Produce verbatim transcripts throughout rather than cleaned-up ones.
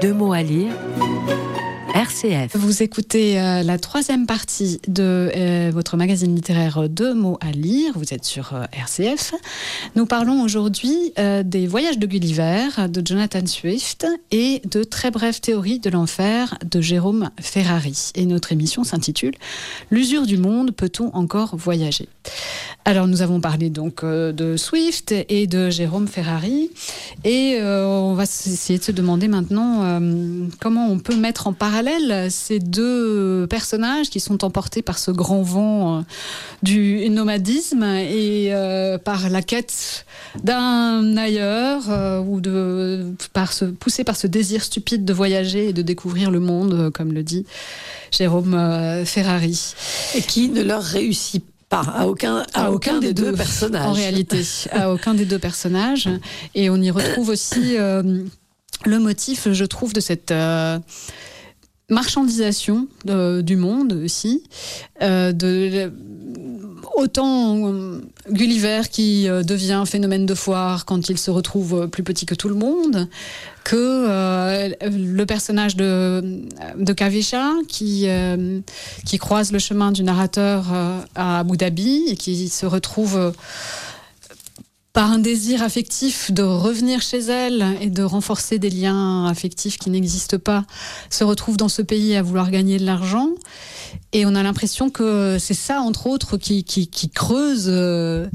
Deux mots à lire. R C F. Vous écoutez euh, la troisième partie de euh, votre magazine littéraire Deux mots à lire. Vous êtes sur euh, R C F. Nous parlons aujourd'hui euh, des Voyages de Gulliver de Jonathan Swift et de Très brève théorie de l'enfer de Jérôme Ferrari. Et notre émission s'intitule L'usure du monde, peut-on encore voyager ? Alors nous avons parlé donc euh, de Swift et de Jérôme Ferrari et euh, on va essayer de se demander maintenant euh, comment on peut mettre en parallèle ces deux personnages qui sont emportés par ce grand vent euh, du nomadisme et euh, par la quête d'un ailleurs euh, ou de par ce, poussés par ce désir stupide de voyager et de découvrir le monde, euh, comme le dit Jérôme euh, Ferrari. Et qui ne leur réussit pas. À aucun, à, à aucun, aucun des, des deux, deux personnages. En réalité, à aucun des deux personnages. Et on y retrouve aussi euh, le motif, je trouve, de cette euh, marchandisation de, du monde aussi. Euh, de, autant euh, Gulliver qui euh, devient phénomène de foire quand il se retrouve plus petit que tout le monde, que euh, le personnage de, de Kavisha qui, euh, qui croise le chemin du narrateur euh, à Abu Dhabi et qui se retrouve euh, par un désir affectif de revenir chez elle et de renforcer des liens affectifs qui n'existent pas, se retrouve dans ce pays à vouloir gagner de l'argent. Et on a l'impression que c'est ça, entre autres, qui, qui, qui creuse, euh,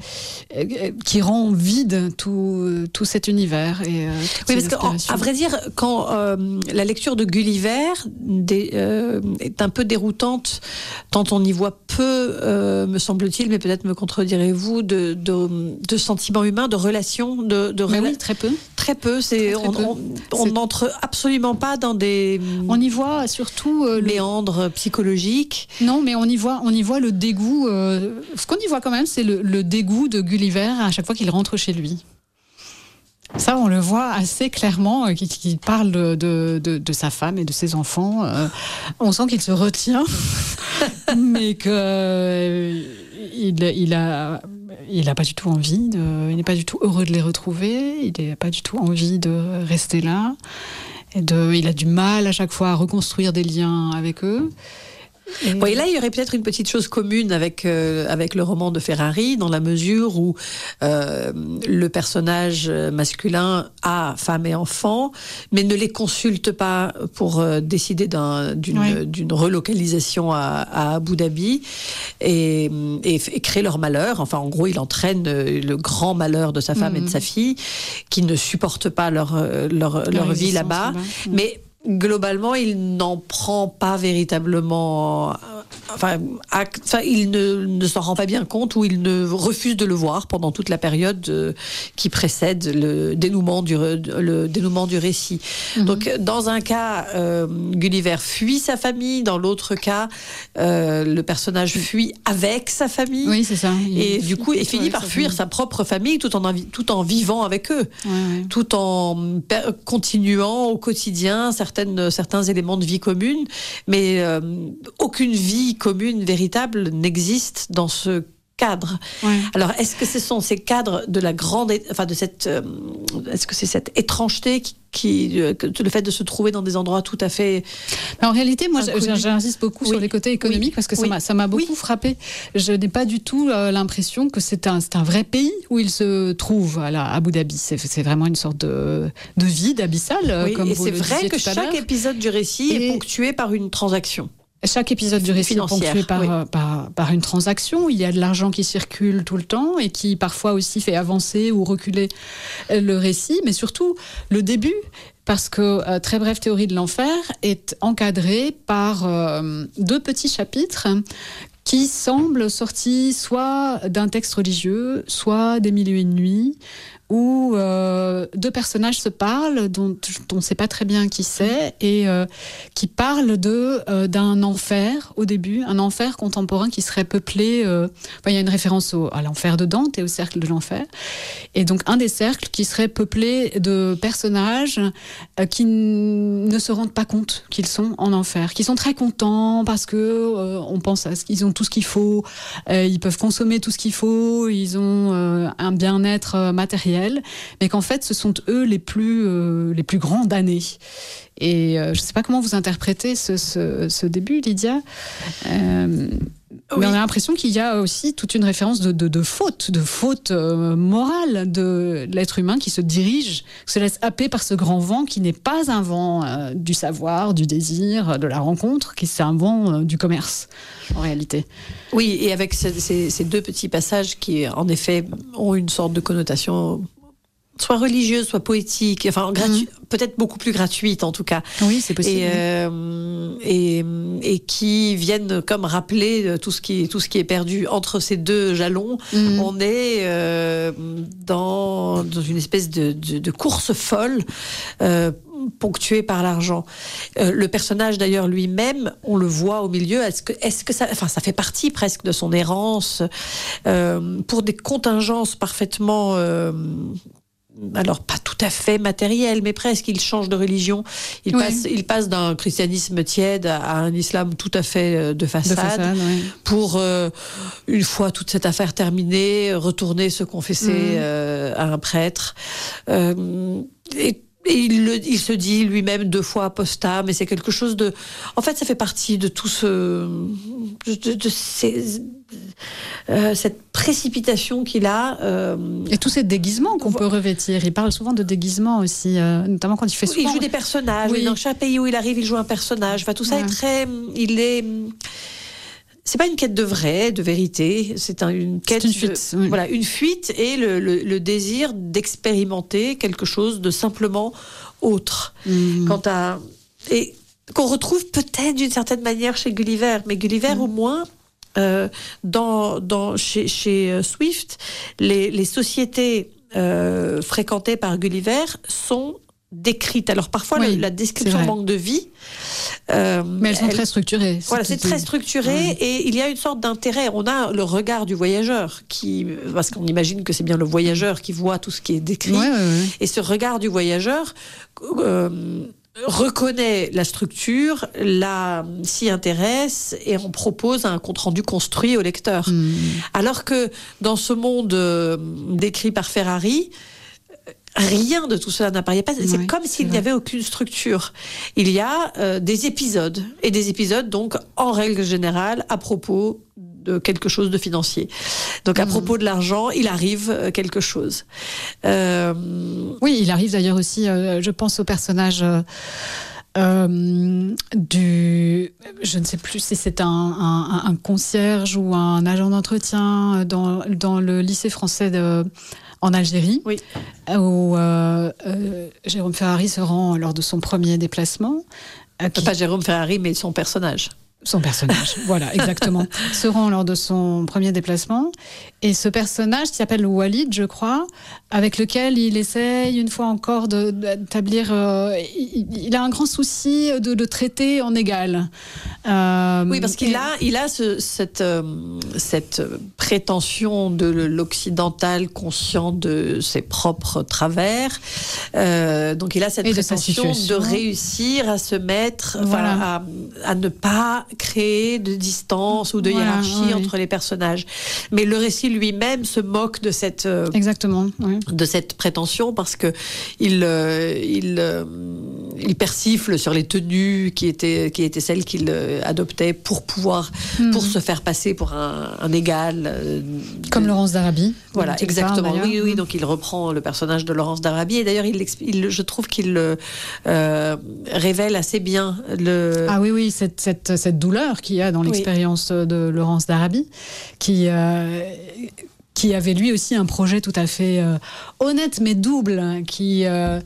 qui rend vide tout, tout cet univers. Et, euh, oui, parce qu'à vrai dire, quand euh, la lecture de Gulliver des, euh, est un peu déroutante, tant on y voit peu, euh, me semble-t-il, mais peut-être me contredirez-vous, de, de, de sentiments humains, de relations, de, de mais rela- oui, très peu. Très peu. C'est, très, très on on n'entre absolument pas dans des. On y voit surtout euh, méandres le... psychologiques. Non, mais on y voit, on y voit le dégoût. Euh, ce qu'on y voit quand même, c'est le, le dégoût de Gulliver à chaque fois qu'il rentre chez lui. Ça, on le voit assez clairement, euh, qu'il, qu'il parle de, de, de, de sa femme et de ses enfants. Euh, on sent qu'il se retient, mais que euh, il, il a, il a pas du tout envie de, il n'est pas du tout heureux de les retrouver. Il n'a pas du tout envie de rester là. Et de, il a du mal à chaque fois à reconstruire des liens avec eux. Et... Bon, et là, il y aurait peut-être une petite chose commune avec, euh, avec le roman de Ferrari, dans la mesure où euh, le personnage masculin a femme et enfant, mais ne les consulte pas pour euh, décider d'un, d'une, oui. d'une relocalisation à, à Abu Dhabi et, et, et créer leur malheur. Enfin, en gros, il entraîne le grand malheur de sa femme mmh. et de sa fille, qui ne supportent pas leur, leur, leur vie là-bas. là-bas. Mmh. Mais globalement, il n'en prend pas véritablement. Enfin, acte, enfin il ne, ne s'en rend pas bien compte ou il ne refuse de le voir pendant toute la période euh, qui précède le dénouement du, le dénouement du récit. Mm-hmm. Donc, dans un cas, euh, Gulliver fuit sa famille. Dans l'autre cas, euh, le personnage fuit avec sa famille. Oui, c'est ça. Il et du coup, il finit par fuir famille. sa propre famille tout en, tout en vivant avec eux, ouais, ouais. tout en per- continuant au quotidien certaines, certains éléments de vie commune, mais euh, aucune vie commune véritable n'existe dans ce cadre. Ouais. Alors, est-ce que ce sont ces cadres de la grande, enfin de cette, euh, est-ce que c'est cette étrangeté qui, qui euh, le fait de se trouver dans des endroits tout à fait. En réalité, moi, j'insiste beaucoup oui. sur les côtés économiques oui. parce que ça oui. m'a, ça m'a beaucoup oui. frappé. Je n'ai pas du tout euh, l'impression que c'est un, c'est un vrai pays où il se trouve, à la, Abu Dhabi. C'est, c'est vraiment une sorte de, de vide abyssal. Oui, comme et vous c'est le vrai que chaque épisode du récit et... est ponctué par une transaction. Chaque épisode du récit est ponctué par, oui. par, par une transaction. Il y a de l'argent qui circule tout le temps et qui parfois aussi fait avancer ou reculer le récit, mais surtout le début, parce que euh, Très brève théorie de l'enfer est encadré par euh, deux petits chapitres qui semblent sortis soit d'un texte religieux, soit des Mille et une nuits, où euh, deux personnages se parlent, dont, dont on ne sait pas très bien qui c'est, et euh, qui parlent de, euh, d'un enfer au début, un enfer contemporain qui serait peuplé... Euh, enfin, il y a une référence au, à l'enfer de Dante et au cercle de l'enfer. Et donc, un des cercles qui serait peuplé de personnages euh, qui n- ne se rendent pas compte qu'ils sont en enfer, qui sont très contents parce que euh, on pense à ce qu'ils ont tout ce qu'il faut, euh, ils peuvent consommer tout ce qu'il faut, ils ont euh, un bien-être matériel, matériel, mais qu'en fait, ce sont eux les plus, euh, les plus grands damnés. Et euh, je ne sais pas comment vous interprétez ce, ce, ce début, Lydia. Euh, oui. Mais on a l'impression qu'il y a aussi toute une référence de, de, de faute, de faute euh, morale de l'être humain qui se dirige, qui se laisse happer par ce grand vent qui n'est pas un vent euh, du savoir, du désir, de la rencontre, qui c'est un vent euh, du commerce, en réalité. Oui, et avec ces, ces, ces deux petits passages qui, en effet, ont une sorte de connotation soit religieuse, soit poétique, enfin gratu- mmh. peut-être beaucoup plus gratuite en tout cas. Oui, c'est possible. Et, euh, et, et qui viennent comme rappeler tout ce qui, tout ce qui est perdu entre ces deux jalons. Mmh. On est euh, dans, dans une espèce de, de, de course folle. Euh, ponctué par l'argent. Euh, le personnage d'ailleurs lui-même, on le voit au milieu. Est-ce que, est-ce que ça, enfin, ça fait partie presque de son errance euh, pour des contingences parfaitement. Euh, alors pas tout à fait matériel, mais presque. Il change de religion. Il oui. passe, il passe d'un christianisme tiède à un islam tout à fait de façade, de façade oui. pour euh, une fois toute cette affaire terminée, retourner se confesser mmh. euh, à un prêtre. Euh, et Et il, le, il se dit lui-même deux fois apostat, mais c'est quelque chose de... En fait, ça fait partie de tout ce... de, de ces, euh, cette précipitation qu'il a. Euh... Et tous ces déguisements qu'on peut revêtir. Il parle souvent de déguisements aussi, euh, notamment quand il fait souvent... Il joue des personnages. Oui. Dans chaque pays où il arrive, il joue un personnage. Enfin, tout ça ouais. est très... Il est... C'est pas une quête de vrai, de vérité. C'est un, une quête, c'est une fuite. De, oui. voilà, une fuite et le, le, le désir d'expérimenter quelque chose de simplement autre. Mmh. Quant à et qu'on retrouve peut-être d'une certaine manière chez Gulliver, mais Gulliver mmh. au moins. Euh, dans, dans, chez, chez Swift, les, les sociétés euh, fréquentées par Gulliver sont décrites. Alors parfois oui, le, la description manque de vie. Euh, Mais elles sont elle, très structurées. Voilà, c'est très structuré ouais. et il y a une sorte d'intérêt. On a le regard du voyageur, qui, parce qu'on imagine que c'est bien le voyageur qui voit tout ce qui est décrit. Ouais, ouais, ouais. Et ce regard du voyageur euh, reconnaît la structure, la, s'y intéresse et on propose un compte-rendu construit au lecteur. Mmh. Alors que dans ce monde euh, décrit par Ferrari, rien de tout cela n'apparaît pas. C'est oui, comme s'il c'est n'y avait aucune structure. Il y a euh, des épisodes. Et des épisodes, donc, en règle générale, à propos de quelque chose de financier. Donc, à mmh. propos de l'argent, il arrive quelque chose. Euh... Oui, il arrive d'ailleurs aussi, euh, je pense au personnage... Euh... Euh, du, je ne sais plus si c'est un, un, un concierge ou un agent d'entretien dans, dans le lycée français de, en Algérie, oui. où euh, euh, Jérôme Ferrari se rend lors de son premier déplacement. Euh, qui... Pas Jérôme Ferrari, mais son personnage. Son personnage, voilà, exactement. Se rend lors de son premier déplacement. Et ce personnage, qui s'appelle Walid, je crois, avec lequel il essaye une fois encore de, d'établir... Euh, il, il a un grand souci de, de traiter en égal. Euh, oui, parce qu'il et... a, il a ce, cette, euh, cette prétention de l'occidental conscient de ses propres travers. Euh, donc il a cette et prétention de, de réussir à se mettre... Voilà. Enfin, à, à ne pas créer de distance ou de voilà, hiérarchie oui. entre les personnages. Mais le récit lui-même se moque de cette euh, exactement oui. de cette prétention parce que il euh, il euh, il persifle sur les tenues qui étaient qui étaient celles qu'il euh, adoptait pour pouvoir mmh. pour se faire passer pour un, un égal euh, comme de... Laurence d'Arabie. Voilà, exactement. Parles, oui oui, mmh. donc il reprend le personnage de Laurence d'Arabie et d'ailleurs il, il je trouve qu'il euh, révèle assez bien le Ah oui oui, cette cette cette douleur qu'il y a dans l'expérience oui. de Laurence d'Arabie, qui, euh, qui avait lui aussi un projet tout à fait euh, honnête mais double, qui euh,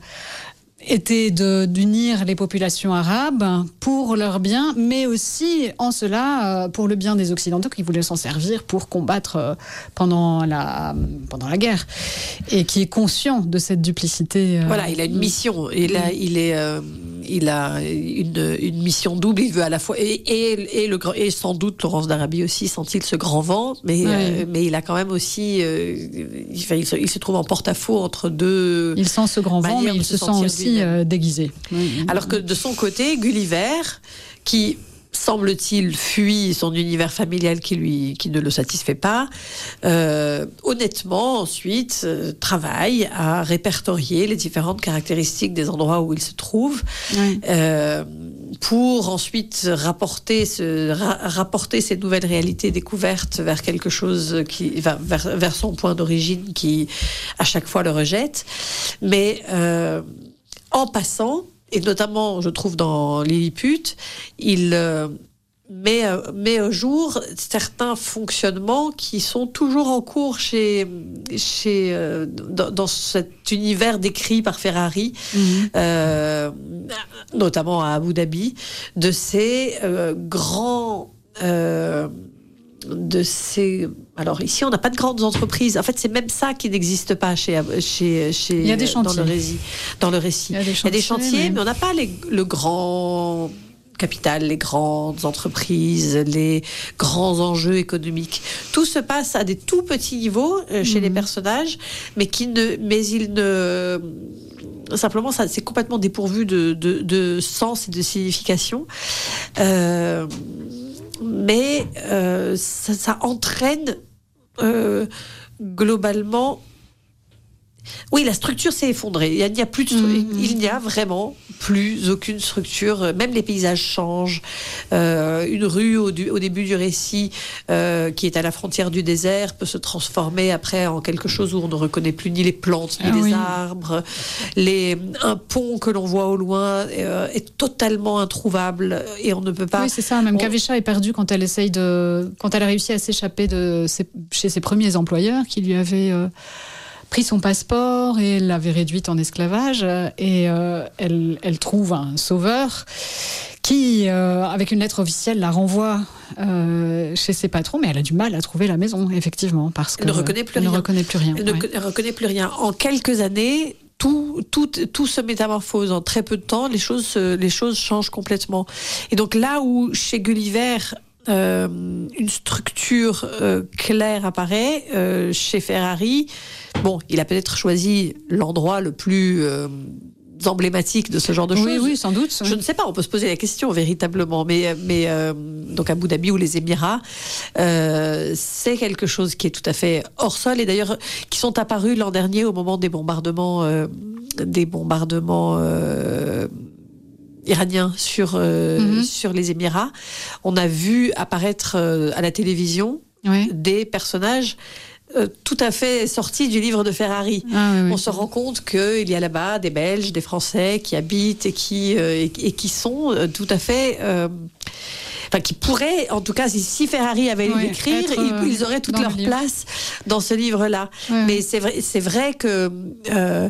était de, d'unir les populations arabes pour leur bien, mais aussi en cela pour le bien des Occidentaux qui voulaient s'en servir pour combattre pendant la, pendant la guerre, et qui est conscient de cette duplicité. Voilà, il a une mission, et là, il est... Euh... Il a une, une mission double. Il veut à la fois et, et, et, le, et sans doute Laurence d'Arabie aussi sent-il ce grand vent, mais oui. euh, mais il a quand même aussi euh, il, il, se, il se trouve en porte-à-faux entre deux. Il sent ce grand vent, mais il se, se sent aussi euh, déguisé. Oui. Alors que de son côté, Gulliver, qui semble-t-il, fuit son univers familial qui lui, qui ne le satisfait pas. Euh, honnêtement, ensuite, euh, travaille à répertorier les différentes caractéristiques des endroits où il se trouve, oui. euh, pour ensuite rapporter, ce, ra- rapporter ces nouvelles réalités découvertes vers quelque chose qui, vers, vers, vers son point d'origine qui, à chaque fois, le rejette. Mais euh, en passant, et notamment, je trouve, dans Lilliput, il euh, met, euh, met au jour certains fonctionnements qui sont toujours en cours chez, chez, euh, dans, dans cet univers décrit par Ferrari, mmh. euh, notamment à Abu Dhabi, de ces euh, grands... Euh, de ces... Alors ici, on n'a pas de grandes entreprises. En fait, c'est même ça qui n'existe pas chez, chez, chez, il y a des chantiers. Dans le récit. Dans le récit. Il y a des chantiers, il y a des chantiers mais... mais on n'a pas les, le grand capital, les grandes entreprises, les grands enjeux économiques. Tout se passe à des tout petits niveaux euh, chez mmh. les personnages, mais, qui ne, mais ils ne... Simplement, ça, c'est complètement dépourvu de, de, de sens et de signification. Euh... Mais euh, ça, ça entraîne euh, globalement... Oui, la structure s'est effondrée. Il n'y a plus de, mmh. il n'y a vraiment plus aucune structure. Même les paysages changent. Euh, une rue au, du, au début du récit, euh, qui est à la frontière du désert, peut se transformer après en quelque chose où on ne reconnaît plus ni les plantes ni ah, les oui. arbres. Les, un pont que l'on voit au loin euh, est totalement introuvable et on ne peut pas. Oui, c'est ça. Même on... Kavecha est perdue quand elle essaye de, quand elle a réussi à s'échapper de ses, chez ses premiers employeurs qui lui avaient euh, pris son passeport et l'avait réduite en esclavage, et euh, elle, elle trouve un sauveur qui, euh, avec une lettre officielle, la renvoie euh, chez ses patrons, mais elle a du mal à trouver la maison, effectivement, parce qu'elle ne reconnaît plus elle rien. ne reconnaît plus rien. Elle ouais. ne reconnaît plus rien. En quelques années, tout, tout, tout se métamorphose. En très peu de temps, les choses, les choses changent complètement. Et donc là où, chez Gulliver, euh, une structure euh, claire apparaît, euh, chez Ferrari, bon, il a peut-être choisi l'endroit le plus euh, emblématique de ce genre de choses. Oui, oui, sans doute. Je oui. ne sais pas, on peut se poser la question véritablement, mais, mais euh, donc Abu Dhabi ou les Émirats, euh, c'est quelque chose qui est tout à fait hors sol, et d'ailleurs qui sont apparus l'an dernier au moment des bombardements, euh, des bombardements. Euh, iranien sur euh, mm-hmm. sur les Émirats. On a vu apparaître euh, à la télévision oui. des personnages euh, tout à fait sortis du livre de Ferrari. Ah, oui, On oui. se rend compte qu'il y a là-bas des Belges, des Français qui habitent et qui euh, et, et qui sont euh, tout à fait euh, Enfin, qui pourraient, en tout cas, si Ferrari avait oui, l'écrire, être, euh, ils, ils auraient toute leur place dans ce livre-là. Ouais. Mais c'est vrai, c'est vrai que euh,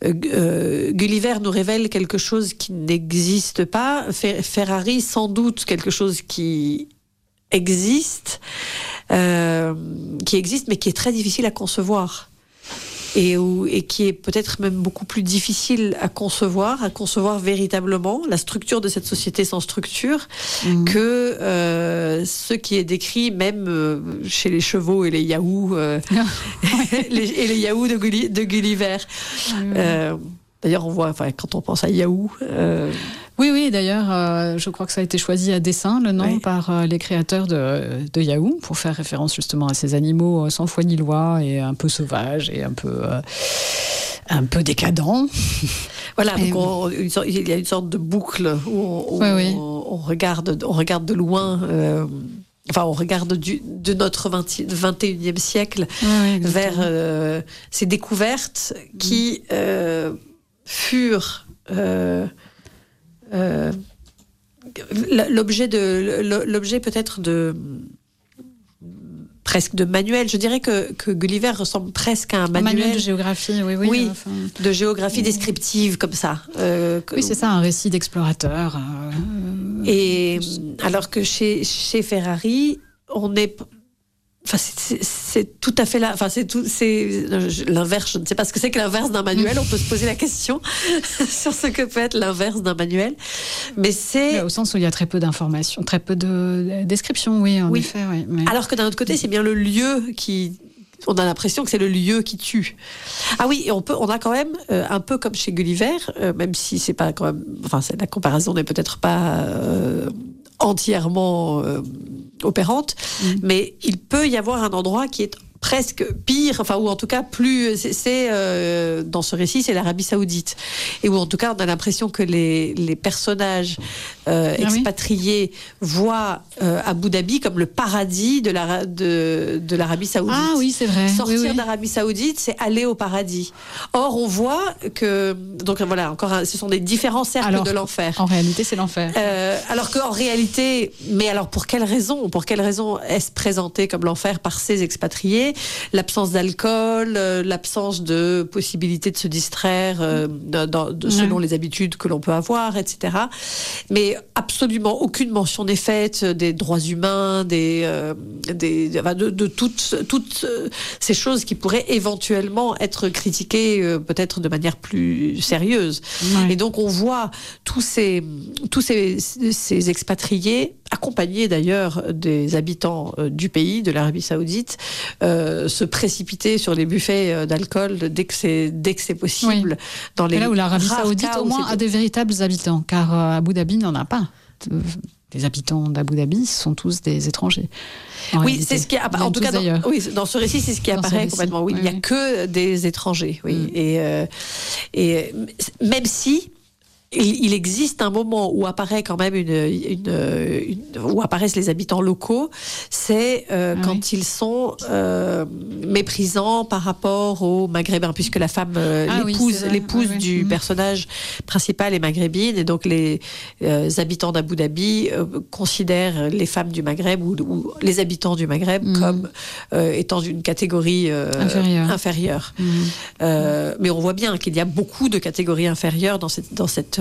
euh, Gulliver nous révèle quelque chose qui n'existe pas. Ferrari, sans doute, quelque chose qui existe, euh, qui existe, mais qui est très difficile à concevoir. Et, où, et qui est peut-être même beaucoup plus difficile à concevoir, à concevoir véritablement la structure de cette société sans structure, mmh. que euh, ce qui est décrit même euh, chez les chevaux et les yahoos, euh, les, et les yahoos de, Gulli, de Gulliver. Mmh. Euh, d'ailleurs, on voit, enfin, quand on pense à Yahoo... Euh, Oui, oui, d'ailleurs, euh, je crois que ça a été choisi à dessein, le nom, oui. par euh, les créateurs de, de Yahoo, pour faire référence justement à ces animaux euh, sans foi ni loi et un peu sauvages et un peu, euh, un peu décadents. Voilà, donc on, une sorte, il y a une sorte de boucle où on, on, oui, oui. on, on, regarde, on regarde de loin... Euh, Enfin, on regarde du, de notre vingt et unième siècle oui, oui, vers euh, ces découvertes qui euh, furent... Euh, Euh, l'objet de l'objet peut-être de presque de manuel. Je dirais que, que Gulliver ressemble presque à un manuel, un manuel de géographie, oui, oui, oui enfin, de géographie descriptive comme ça. Euh, oui, c'est ça, un récit d'explorateur. Euh, Et euh, alors que chez chez Ferrari, on est Enfin, c'est, c'est tout à fait là. Enfin, c'est tout. C'est l'inverse. Je ne sais pas ce que c'est que l'inverse d'un manuel. On peut se poser la question sur ce que peut être l'inverse d'un manuel. Mais c'est mais au sens où il y a très peu d'informations, très peu de descriptions. Oui, en oui. effet. Oui. Mais... Alors que d'un autre côté, c'est bien le lieu qui. On a l'impression que c'est le lieu qui tue. Ah oui, et on peut, on a quand même euh, un peu comme chez Gulliver, euh, même si c'est pas quand même. Enfin, c'est, la comparaison n'est peut-être pas. Euh, entièrement euh, opérante, mmh. mais il peut y avoir un endroit qui est presque pire, enfin, ou en tout cas plus, c'est, c'est euh, dans ce récit, c'est l'Arabie Saoudite, et où en tout cas on a l'impression que les, les personnages euh, ah expatriés oui. voient euh, Abu Dhabi comme le paradis de, la, de, de l'Arabie Saoudite. Ah oui, c'est vrai. Sortir oui, oui. d'Arabie Saoudite, c'est aller au paradis. Or, on voit que, donc voilà, encore, un, ce sont des différents cercles alors, de l'enfer. En réalité, c'est l'enfer. Euh, alors qu'en réalité, mais alors pour quelle raison, pour quelle raison est-ce présenté comme l'enfer par ces expatriés? L'absence d'alcool, euh, l'absence de possibilité de se distraire euh, de, de, de, selon ouais. les habitudes que l'on peut avoir, et cetera. Mais absolument aucune mention n'est faite des droits humains, des, euh, des, de, de toutes, toutes ces choses qui pourraient éventuellement être critiquées euh, peut-être de manière plus sérieuse. Ouais. Et donc on voit tous ces, tous ces, ces expatriés, accompagnés d'ailleurs des habitants euh, du pays, de l'Arabie Saoudite, euh, se précipiter sur les buffets euh, d'alcool dès que c'est, dès que c'est possible. Oui. Dans les Et là où l'Arabie Saoudite au moins a des véritables habitants, car euh, Abu Dhabi n'en a pas. Les habitants d'Abu Dhabi sont tous des étrangers. Oui, réalité. C'est ce qui a, en tout cas, dans, oui, dans ce récit, c'est ce qui dans apparaît complètement. Oui, oui, il n'y a que des étrangers. Oui, mm. et, euh, et même si. Il existe un moment où apparaît quand même une, une, une où apparaissent les habitants locaux, c'est euh, ah quand oui. ils sont euh, méprisants par rapport aux Maghrébins, puisque la femme, euh, ah l'épouse, oui, l'épouse oui, du oui. personnage principal est maghrébine, et donc les euh, habitants d'Abu Dhabi euh, considèrent les femmes du Maghreb ou, ou les habitants du Maghreb mmh. comme euh, étant d'une catégorie euh, inférieure. inférieure. Mmh. Euh, mais on voit bien qu'il y a beaucoup de catégories inférieures dans cette dans cette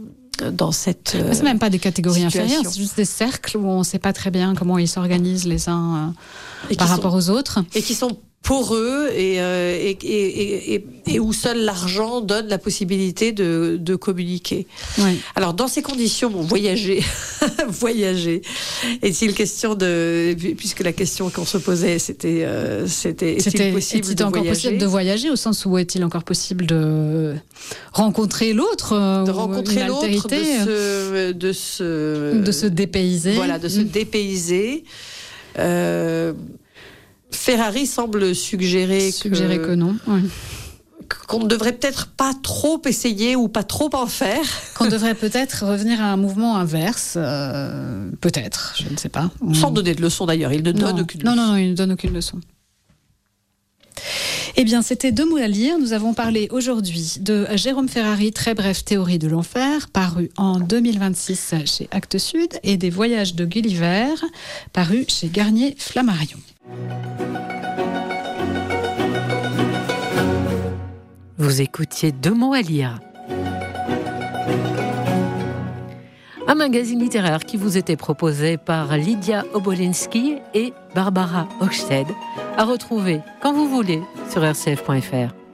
dans cette euh, c'est même pas des catégories situation. inférieures, c'est juste des cercles où on ne sait pas très bien comment ils s'organisent les uns euh, par rapport sont, aux autres. Et qui sont poreux et, euh, et, et, et, et où seul l'argent donne la possibilité de, de communiquer. Oui. Alors, dans ces conditions, bon, voyager, voyager, est-il question de... Puisque la question qu'on se posait, c'était, euh, c'était, est-il c'était, possible est-il de encore voyager possible de voyager, au sens où est-il encore possible de rencontrer l'autre, de rencontrer l'autre, de se, de se, de se dépayser. Voilà, de se mmh. dépayser. Euh, Ferrari semble suggérer, suggérer que, que non. Oui. Qu'on ne devrait peut-être pas trop essayer ou pas trop en faire. Qu'on devrait peut-être revenir à un mouvement inverse, euh, peut-être, je ne sais pas. Sans donner de leçon d'ailleurs, il ne non. donne aucune non, leçon. Non, non, il ne donne aucune leçon. Eh bien, c'était Deux mots à lire. Nous avons parlé aujourd'hui de Jérôme Ferrari, Très brève théorie de l'enfer, paru en deux mille vingt-six chez Actes Sud, et des Voyages de Gulliver, paru chez Garnier Flammarion. Vous écoutiez Deux mots à lire. Un magazine littéraire qui vous était proposé par Lydia Obolinski et Barbara Hochstedt, à retrouver quand vous voulez sur r c f point f r.